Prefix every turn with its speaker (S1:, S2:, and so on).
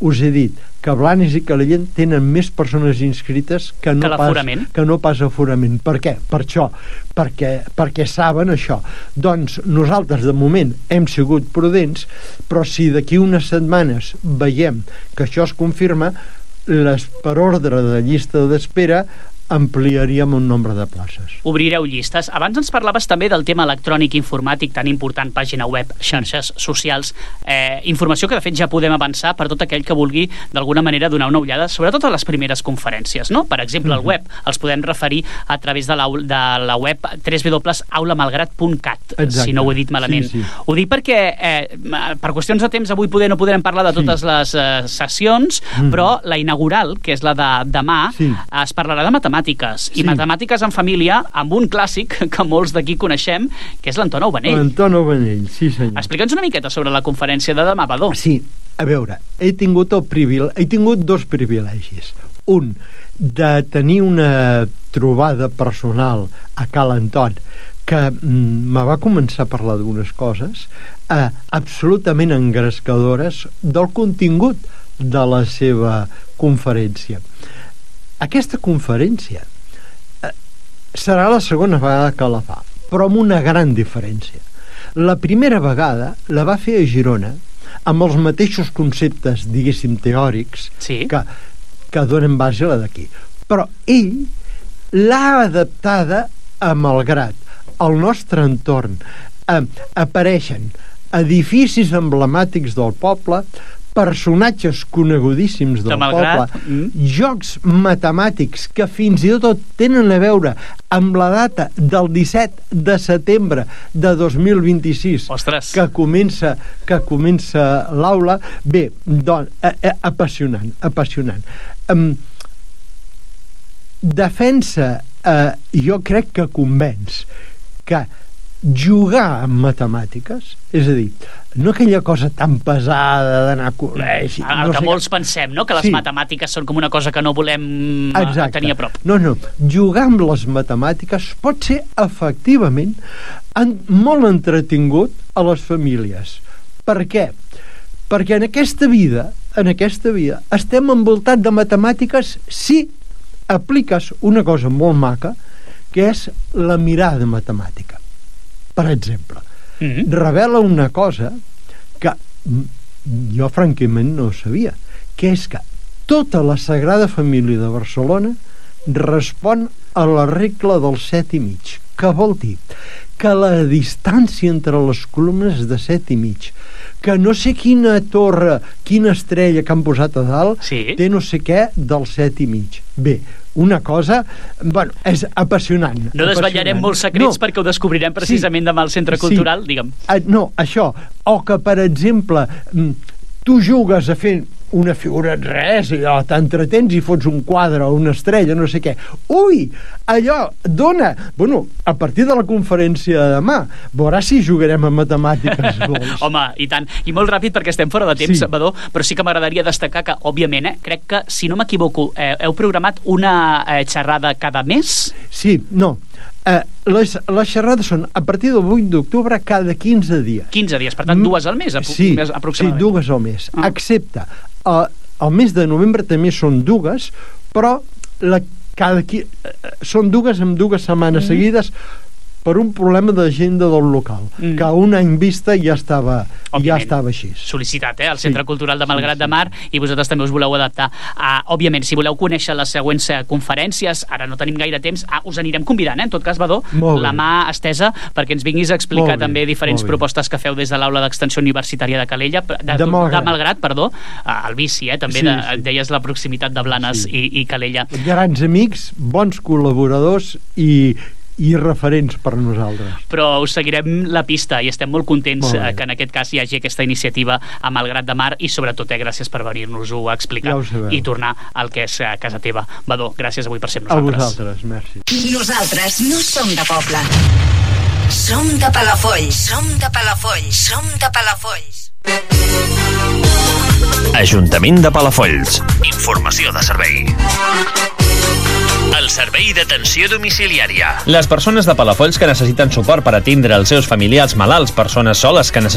S1: us he dit que Blanes i Calella tenen més persones inscrites que no pas aforament. Per què? Per això. Perquè saben això. Doncs nosaltres, de moment, hem sigut prudents, però si d'aquí unes setmanes veiem que això es confirma, per ordre de llista d'espera ampliaríem un nombre de places.
S2: Obrireu llistes. Abans ens parlaves també del tema electrònic informàtic tan important, pàgina web, xarxes socials, informació que de fet ja podem avançar per tot aquell que vulgui d'alguna manera donar una ullada, sobretot a les primeres conferències, no? Per exemple, el web, els podem referir a través de la web www.aulamalgrat.cat, si no ho he dit malament. Sí. Ho dic perquè per qüestions de temps avui no podrem parlar de totes les sessions, però la inaugural, que és la de demà, es parlarà de matemàtiques, i matemàtiques en família, amb un clàssic que molts d'aquí coneixem, que és l'Anton Aubanell.
S1: L'Anton Aubanell, sí senyor.
S2: Explica'ns una miqueta sobre la conferència de demà, Badó.
S1: Sí, a veure, he tingut dos privilegis. Un, de tenir una trobada personal a Ca l'Anton, que me va començar a parlar d'unes coses absolutament engrescadores del contingut de la seva conferència. Aquesta conferència serà la segona vegada que la fa, però amb una gran diferència. La primera vegada la va fer a Girona amb els mateixos conceptes, diguéssim, teòrics que donen base a la d'aquí. Però ell l'ha adaptada a Malgrat, al nostre entorn. Apareixen edificis emblemàtics del poble, personatges conegudíssims del poble, jocs matemàtics que fins i tot tenen a veure amb la data del 17 de setembre de 2026.
S2: Ostres.
S1: que comença l'aula. Bé, doncs, apassionant. Defensa, jo crec que convenç que jugar amb matemàtiques, és a dir, no aquella cosa tan pesada d'anar a col·legi...
S2: El que molts pensem, no? Que les matemàtiques són com una cosa que no volem tenir a prop.
S1: No, jugar amb les matemàtiques pot ser efectivament molt entretingut a les famílies. Per què? Perquè en aquesta vida estem envoltats de matemàtiques si apliques una cosa molt maca, que és la mirada matemàtica. Per exemple, revela una cosa que jo francament no sabia, que és que tota la Sagrada Família de Barcelona respon a la regla del 7,5. Què vol dir? Que la distància entre les columnes és de 7,5, que no sé quina torre, quina estrella que han posat a dalt té no sé què del 7,5. Bé, una cosa, és apassionant.
S2: No desvetllarem molts secrets perquè ho descobrirem precisament demà al Centre Cultural, digue'm.
S1: No, això, o que per exemple tu jugues a fer una figura res, i t'entretens i fots un quadre o una estrella, no sé què. Ui, allò dona... Bueno, a partir de la conferència de demà veuràs si jugarem a matemàtiques vols.
S2: Home, i tant. I molt ràpid perquè estem fora de temps, Badó, però sí que m'agradaria destacar que, òbviament, crec que, si no m'equivoco, heu programat una xerrada cada mes?
S1: Sí, no. Les xerrades són a partir del 8 d'octubre cada 15 dies.
S2: 15 dies, per tant, dues al mes, aproximadament.
S1: Sí, dues al mes. Excepte el mes de novembre també són dues, però són dues amb 2 setmanes seguides per un problema d'agenda del local, que un any vista ja estava així.
S2: Sol·licitat, al Centre Cultural de Malgrat de Mar, i vosaltres també us voleu adaptar. Òbviament, si voleu conèixer les següents conferències, ara no tenim gaire temps, us anirem convidant, en tot cas, Badó, la mà estesa, perquè ens vinguis a explicar també diferents propostes que feu des de l'Aula d'Extensió Universitària de Calella, de Malgrat, perdó, al Vici, també deies la proximitat de Blanes i Calella.
S1: Grans amics, bons col·laboradors i referents per nosaltres.
S2: Però us seguirem la pista i estem molt contents que en aquest cas hi hagi aquesta iniciativa a Malgrat de Mar i sobretot gràcies per venir-nos-ho a explicar i tornar al que és casa teva. Badó, gràcies avui per ser amb nosaltres.
S1: A vosaltres, merci.
S3: Nosaltres no som de poble. Som de Palafolls. Som de Palafolls. Som de Palafolls.
S4: Ajuntament de Palafolls. Informació de servei. El servei d'atenció domiciliària. Les persones de Palafolls que necessiten suport per atendre els seus familiars malalts, persones soles que necessiten